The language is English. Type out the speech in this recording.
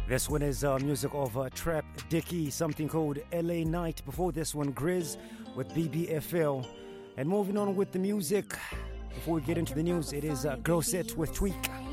This one is music of Trap Dicky, something called LA Night. Before this one, Grizz with BBFL. And moving on with the music, before we get into the news, it is Glow Set with Tweak.